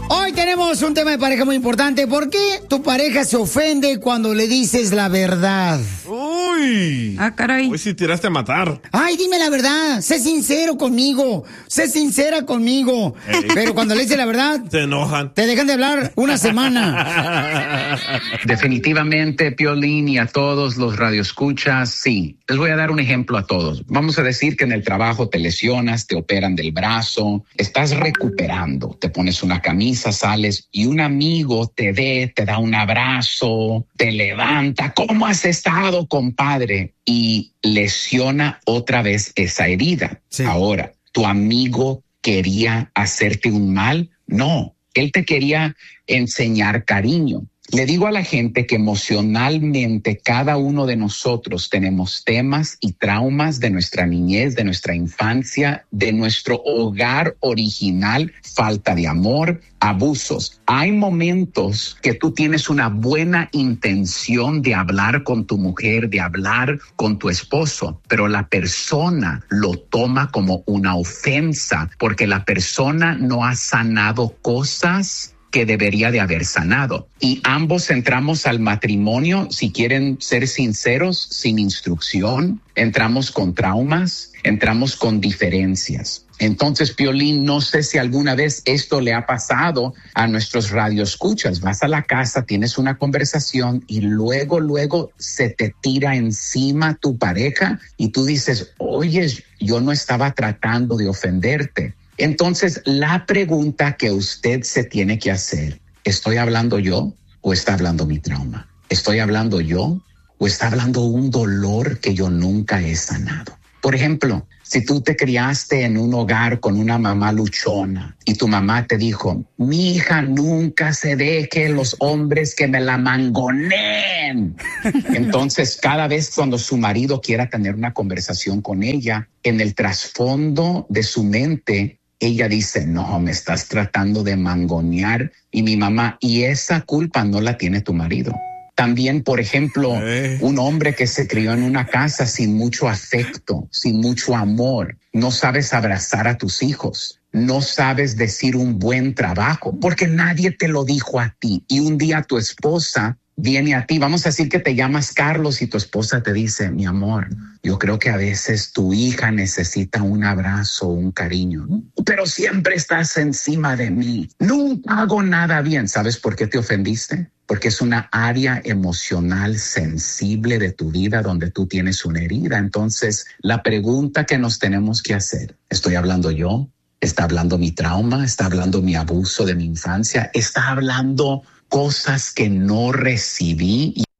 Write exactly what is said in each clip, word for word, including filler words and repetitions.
Hoy tenemos un tema de pareja muy importante. ¿Por qué tu pareja se ofende cuando le dices la verdad? Uy. Ah, caray. Hoy sí tiraste a matar. Ay, dime la verdad. Sé sincero conmigo. Sé sincera conmigo. Ey. Pero cuando le dices la verdad, Se enojan. te dejan de hablar una semana. Definitivamente, Piolín, y a todos los radioescuchas, sí. Les voy a dar un ejemplo a todos. Vamos a decir que en el trabajo te lesionas, te operan del brazo, estás recuperando, te pones una camisa, sales y un amigo te ve, te da un abrazo, te levanta. ¿Cómo has estado, compadre? Y lesiona otra vez esa herida. Sí. Ahora, ¿tu amigo quería hacerte un mal? No, él te quería enseñar cariño. Le digo a la gente que emocionalmente cada uno de nosotros tenemos temas y traumas de nuestra niñez, de nuestra infancia, de nuestro hogar original, falta de amor, abusos. Hay momentos que tú tienes una buena intención de hablar con tu mujer, de hablar con tu esposo, pero la persona lo toma como una ofensa porque la persona no ha sanado cosas que debería de haber sanado. Y ambos entramos al matrimonio, si quieren ser sinceros, sin instrucción, entramos con traumas, entramos con diferencias. Entonces, Piolín, no sé si alguna vez esto le ha pasado a nuestros radioescuchas. Vas a la casa, tienes una conversación y luego, luego se te tira encima tu pareja y tú dices, oye, yo no estaba tratando de ofenderte. Entonces, la pregunta que usted se tiene que hacer, ¿estoy hablando yo o está hablando mi trauma? ¿Estoy hablando yo o está hablando un dolor que yo nunca he sanado? Por ejemplo, si tú te criaste en un hogar con una mamá luchona y tu mamá te dijo, mi hija nunca se deje los hombres que me la mangoneen. Entonces, cada vez cuando su marido quiera tener una conversación con ella, en el trasfondo de su mente, ella dice, no, me estás tratando de mangonear. Y mi mamá, y esa culpa no la tiene tu marido. También, por ejemplo, eh. un hombre que se crió en una casa sin mucho afecto, sin mucho amor. No sabes abrazar a tus hijos. No sabes decir un buen trabajo porque nadie te lo dijo a ti. Y un día tu esposa viene a ti, vamos a decir que te llamas Carlos y tu esposa te dice, mi amor, yo creo que a veces tu hija necesita un abrazo, un cariño, pero siempre estás encima de mí. Nunca hago nada bien. ¿Sabes por qué te ofendiste? Porque es una área emocional sensible de tu vida donde tú tienes una herida. Entonces, la pregunta que nos tenemos que hacer, ¿estoy hablando yo? ¿Está hablando mi trauma? ¿Está hablando mi abuso de mi infancia? ¿Está hablando cosas que no recibí? Y,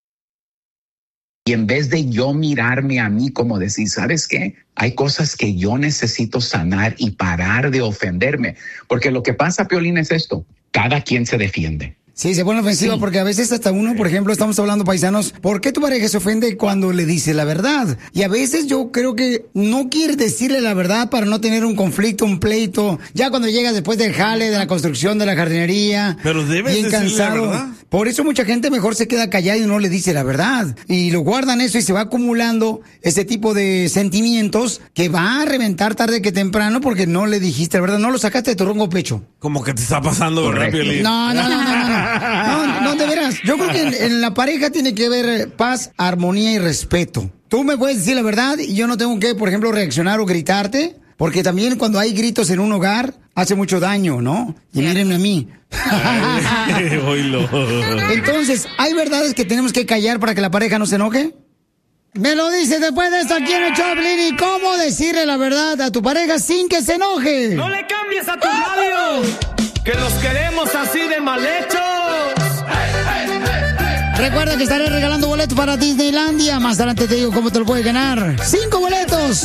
y en vez de yo mirarme a mí como decir, ¿sabes qué? Hay cosas que yo necesito sanar y parar de ofenderme. Porque lo que pasa, Piolín, es esto. Cada quien se defiende. Sí, se pone ofensiva sí. Porque a veces hasta uno, por ejemplo, estamos hablando, paisanos, ¿por qué tu pareja se ofende cuando le dice la verdad? Y a veces yo creo que no quiere decirle la verdad para no tener un conflicto, un pleito. Ya cuando llegas después del jale, de la construcción, de la jardinería, pero debes bien decirle cansado. la verdad. Por eso mucha gente mejor se queda callada y no le dice la verdad. Y lo guardan eso y se va acumulando ese tipo de sentimientos que va a reventar tarde que temprano porque no le dijiste la verdad, no lo sacaste de tu ronco pecho. Como que te está pasando, ¿verdad, Piolín? No, no, no, no, no. No, no, de veras. Yo creo que en, en la pareja tiene que haber paz, armonía y respeto. Tú me puedes decir la verdad y yo no tengo que, por ejemplo, reaccionar o gritarte. Porque también cuando hay gritos en un hogar, hace mucho daño, ¿no? Y mírenme a mí. Ay, oílo. Entonces, ¿hay verdades que tenemos que callar para que la pareja no se enoje? Me lo dices después de esto aquí en el Choplin. ¿Y cómo decirle la verdad a tu pareja sin que se enoje? ¡No le cambies a tu radio! ¡Que los queremos así de mal hechos! Recuerda que estaré regalando boletos para Disneylandia. Más adelante te digo cómo te lo puedes ganar. ¡Cinco boletos!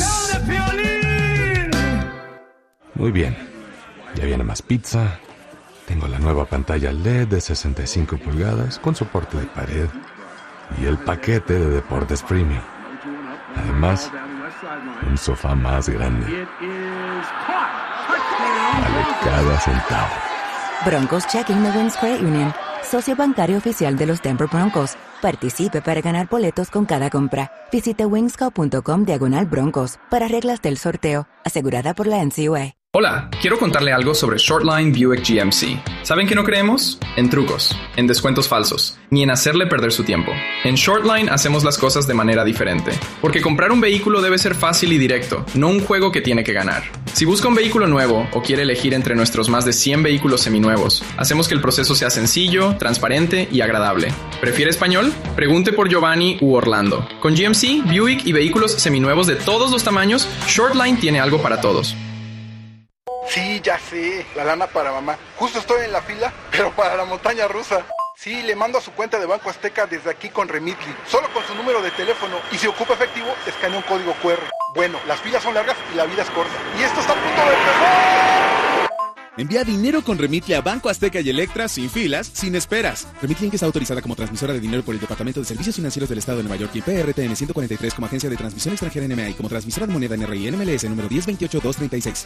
Muy bien. Ya viene más pizza. Tengo la nueva pantalla L E D de sesenta y cinco pulgadas con soporte de pared. Y el paquete de Deportes Premium. Además, un sofá más grande. Vale cada centavo. Broncos Checking de Wings Credit Union. Socio bancario oficial de los Denver Broncos. Participe para ganar boletos con cada compra. Visite wingsco punto com diagonal broncos para reglas del sorteo. Asegurada por la N C U A. Hola, quiero contarle algo sobre Shortline Buick G M C. ¿Saben que no creemos? En trucos, en descuentos falsos, ni en hacerle perder su tiempo. En Shortline hacemos las cosas de manera diferente, porque comprar un vehículo debe ser fácil y directo, no un juego que tiene que ganar. Si busca un vehículo nuevo o quiere elegir entre nuestros más de cien vehículos seminuevos, hacemos que el proceso sea sencillo, transparente y agradable. ¿Prefiere español? Pregunte por Giovanni u Orlando. Con G M C, Buick y vehículos seminuevos de todos los tamaños, Shortline tiene algo para todos. Sí, ya sé, la lana para mamá. Justo estoy en la fila, pero para la montaña rusa. Sí, le mando a su cuenta de Banco Azteca desde aquí con Remitly, solo con su número de teléfono. Y si ocupa efectivo, escanea un código cu erre. Bueno, las filas son largas y la vida es corta. Y esto está a punto de empezar. Envía dinero con Remitly a Banco Azteca y Electra sin filas, sin esperas. Remitly es autorizada como transmisora de dinero por el Departamento de Servicios Financieros del Estado de Nueva York y P R T N ciento cuarenta y tres como agencia de transmisión extranjera N M A y como transmisora de moneda N R I N M L S número diez veintiocho dos treinta y seis.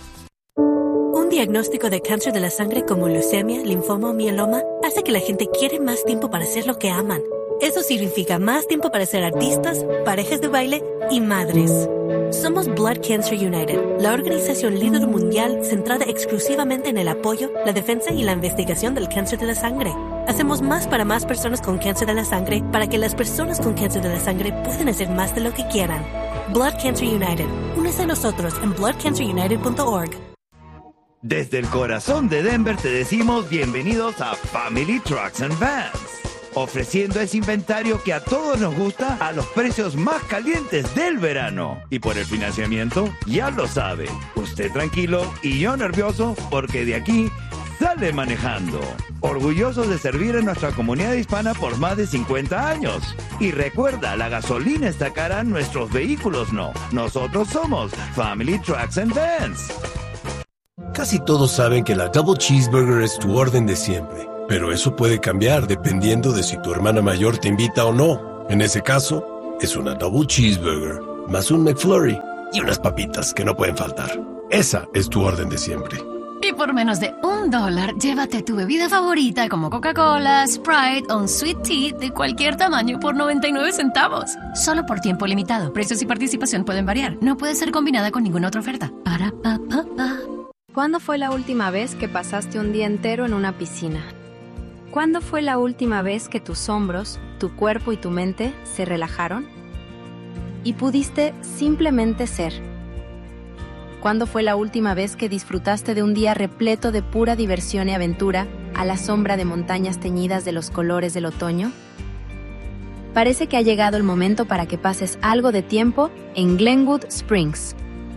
Un diagnóstico de cáncer de la sangre como leucemia, linfoma o mieloma hace que la gente quiere más tiempo para hacer lo que aman. Eso significa más tiempo para ser artistas, parejas de baile y madres. Somos Blood Cancer United, la organización líder mundial centrada exclusivamente en el apoyo, la defensa y la investigación del cáncer de la sangre. Hacemos más para más personas con cáncer de la sangre para que las personas con cáncer de la sangre puedan hacer más de lo que quieran. Blood Cancer United. Únese a nosotros en blood cancer united punto org. Desde el corazón de Denver te decimos bienvenidos a Family Trucks and Vans, ofreciendo ese inventario que a todos nos gusta a los precios más calientes del verano. Y por el financiamiento, ya lo sabe, usted tranquilo y yo nervioso porque de aquí sale manejando. Orgullosos de servir a nuestra comunidad hispana por más de cincuenta años. Y recuerda, la gasolina está cara, nuestros vehículos no. Nosotros somos Family Trucks and Vans. Casi todos saben que la Double Cheeseburger es tu orden de siempre, pero eso puede cambiar dependiendo de si tu hermana mayor te invita o no. En ese caso, es una Double Cheeseburger, más un McFlurry y unas papitas que no pueden faltar. Esa es tu orden de siempre. Y por menos de un dólar, llévate tu bebida favorita como Coca-Cola, Sprite o un Sweet Tea de cualquier tamaño por noventa y nueve centavos. Solo por tiempo limitado. Precios y participación pueden variar. No puede ser combinada con ninguna otra oferta. Para pa pa pa. ¿Cuándo fue la última vez que pasaste un día entero en una piscina? ¿Cuándo fue la última vez que tus hombros, tu cuerpo y tu mente se relajaron? Y pudiste simplemente ser. ¿Cuándo fue la última vez que disfrutaste de un día repleto de pura diversión y aventura a la sombra de montañas teñidas de los colores del otoño? Parece que ha llegado el momento para que pases algo de tiempo en Glenwood Springs.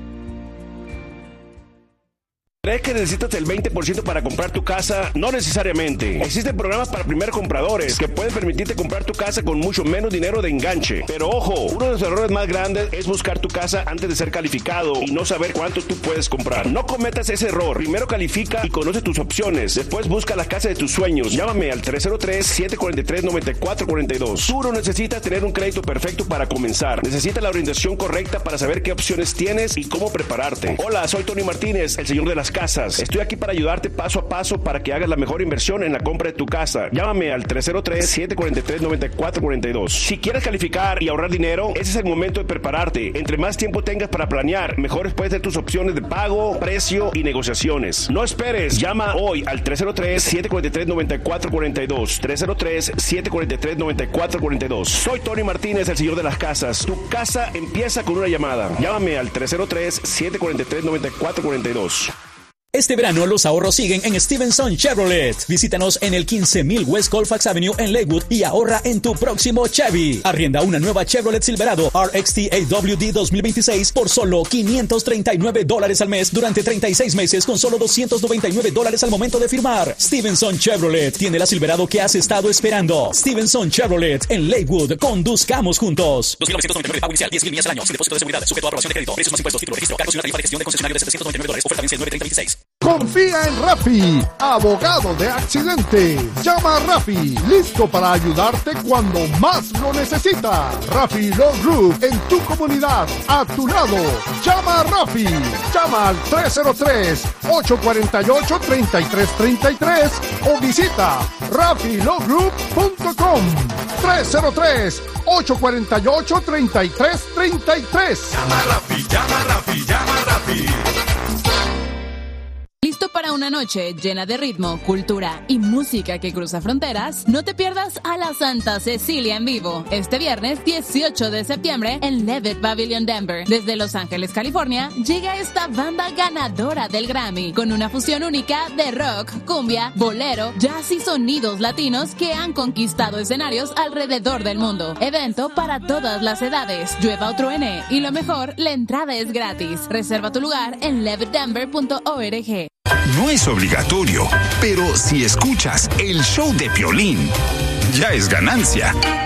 ¿Crees que necesitas el veinte por ciento para comprar tu casa? No necesariamente. Existen programas para primeros compradores que pueden permitirte comprar tu casa con mucho menos dinero de enganche. Pero ojo, uno de los errores más grandes es buscar tu casa antes de ser calificado y no saber cuánto tú puedes comprar. No cometas ese error. Primero califica y conoce tus opciones. Después busca la casa de tus sueños. Llámame al tres cero tres, siete cuatro tres, nueve cuatro cuatro dos. Tú no necesitas tener un crédito perfecto para comenzar. Necesitas la orientación correcta para saber qué opciones tienes y cómo prepararte. Hola, soy Tony Martínez, el señor de las casas. Estoy aquí para ayudarte paso a paso para que hagas la mejor inversión en la compra de tu casa. Llámame al tres cero tres, siete cuatro tres, nueve cuatro cuatro dos. Si quieres calificar y ahorrar dinero, ese es el momento de prepararte. Entre más tiempo tengas para planear, mejores pueden ser tus opciones de pago, precio y negociaciones. No esperes, llama hoy al tres cero tres, siete cuatro tres, nueve cuatro cuatro dos. tres cero tres, siete cuatro tres, nueve cuatro cuatro dos. Soy Tony Martínez, el señor de las casas. Tu casa empieza con una llamada. Llámame al tres cero tres, siete cuatro tres, nueve cuatro cuatro dos. Este verano los ahorros siguen en Stevenson Chevrolet. Visítanos en el quince mil West Colfax Avenue en Lakewood y ahorra en tu próximo Chevy. Arrienda una nueva Chevrolet Silverado R X T A W D dos mil veintiséis por solo quinientos treinta y nueve dólares al mes durante treinta y seis meses con solo doscientos noventa y nueve dólares al momento de firmar. Stevenson Chevrolet tiene la Silverado que has estado esperando. Stevenson Chevrolet en Lakewood. Conduzcamos juntos. dos mil novecientos noventa y nueve, pago inicial, diez mil millas al año, sin depósito de seguridad, sujeto a aprobación de crédito, precios más impuestos, título de registro, cargos y una tarifa de gestión de concesionario de setecientos noventa y nueve dólares, oferta vence el nueve treinta veintiséis. Confía en Rafi, abogado de accidente. Llama a Rafi, listo para ayudarte cuando más lo necesitas. Rafi Law Group en tu comunidad, a tu lado. Llama a Rafi. Llama al tres cero tres, ocho cuatro ocho, tres tres tres tres o visita rafi law group punto com. tres cero tres, ocho cuatro ocho, tres tres tres tres. Llama a Rafi, llama a Rafi, llama a Rafi. para una noche llena de ritmo, cultura y música que cruza fronteras, no te pierdas a la Santa Cecilia en vivo este viernes dieciocho de septiembre en Levitt Pavilion Denver. Desde Los Ángeles, California, llega esta banda ganadora del Grammy con una fusión única de rock, cumbia, bolero, jazz y sonidos latinos que han conquistado escenarios alrededor del mundo. Evento para todas las edades, llueva o truene, y lo mejor, la entrada es gratis. Reserva tu lugar en levitt denver punto org. No es obligatorio, pero si escuchas el show de Piolín, ya es ganancia.